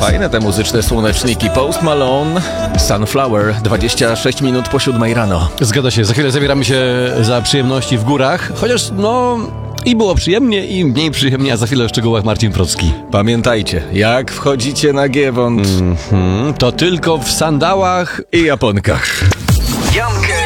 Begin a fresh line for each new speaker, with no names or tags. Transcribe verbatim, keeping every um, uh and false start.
Fajne te muzyczne słoneczniki. Post Malone, Sunflower, dwadzieścia sześć minut po siódmej rano.
Zgadza się, za chwilę zabieramy się za przyjemności w górach, chociaż no i było przyjemnie, i mniej przyjemnie, a za chwilę o szczegółach Marcin Procki.
Pamiętajcie, jak wchodzicie na Giewont,
Mm-hmm, to tylko w sandałach
i japonkach.
Jan